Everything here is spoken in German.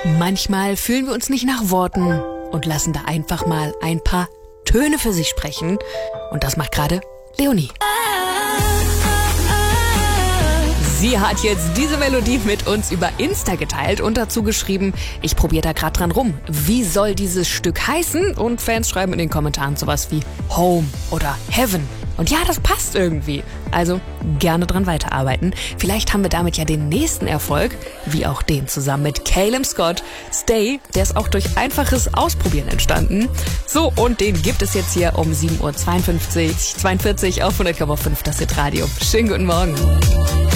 Manchmal fühlen wir uns nicht nach Worten und lassen da einfach mal ein paar Töne für sich sprechen. Und das macht gerade Leonie. Sie hat jetzt diese Melodie mit uns über Insta geteilt und dazu geschrieben, ich probiere da gerade dran rum. Wie soll dieses Stück heißen? Und Fans schreiben in den Kommentaren sowas wie Home oder Heaven. Und ja, das passt irgendwie. Also gerne dran weiterarbeiten. Vielleicht haben wir damit ja den nächsten Erfolg, wie auch den zusammen mit Caleb Scott. Stay, der ist auch durch einfaches Ausprobieren entstanden. So, und den gibt es jetzt hier um 7:42 Uhr auf 100,5 das Hitradio. Schönen guten Morgen.